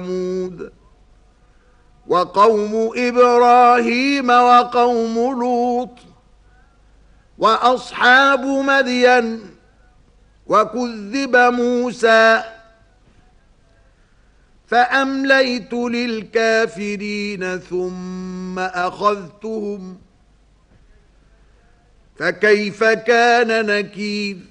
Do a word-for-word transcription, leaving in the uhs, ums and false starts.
ثمود وقوم إبراهيم وقوم لوط وأصحاب مدين وكذب موسى فأمليت للكافرين ثم أخذتهم فكيف كان نكير.